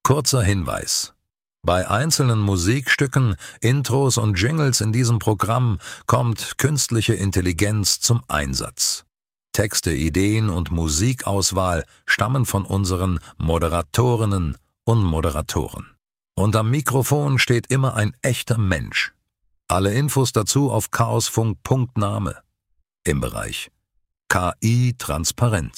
Kurzer Hinweis: Bei einzelnen Musikstücken, Intros und Jingles in diesem Programm kommt künstliche Intelligenz zum Einsatz. Texte, Ideen und Musikauswahl stammen von unseren Moderatorinnen und Moderatoren. Und am Mikrofon steht immer ein echter Mensch. Alle Infos dazu auf chaosfunk.name im Bereich KI Transparenz.